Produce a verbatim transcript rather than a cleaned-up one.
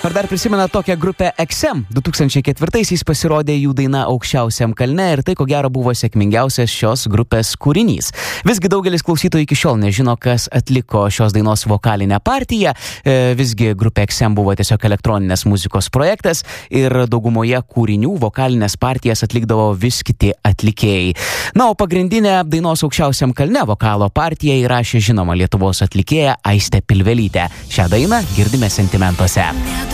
Ar dar prisimena tokią grupę X M? du tūkstančiai ketvirtaisiais pasirodė jų daina Aukščiausiam kalne ir tai ko gero buvo sėkmingiausias šios grupės kūrinys. Visgi daugelis klausytojų iki šiol nežino, kas atliko šios dainos vokalinę partiją. E, visgi grupė X M buvo tiesiog elektroninės muzikos projektas ir daugumoje kūrinių vokalinės partijas atlikdavo vis kiti atlikėjai. Na, o pagrindinę dainos Aukščiausiam kalne vokalo partiją įrašė žinoma Lietuvos atlikėja Aistė Pilvelytė. Šią dainą girdime Sentimentuose.